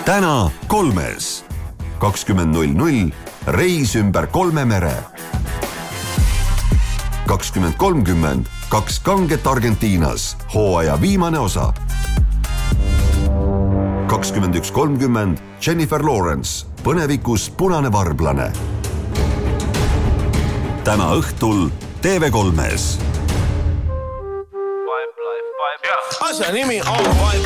täna 3. 20.00 reis ümber 3 mere. 20.30 2 kanget Argentiinas, hooaja viimane osa. 21.30 Jennifer Lawrence, põnevikus Punane varblane. Täna õhtul TV3-s. Asja nimi on